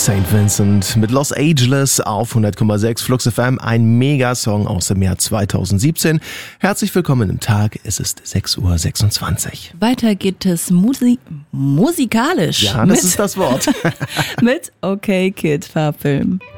St. Vincent mit Los Angeles auf 100,6 Flux FM, ein Megasong aus dem Jahr 2017. Herzlich willkommen im Tag, es ist 6:26 Uhr. Weiter geht es musikalisch. Ja, das ist das Wort. Mit Okay Kid Farbfilm.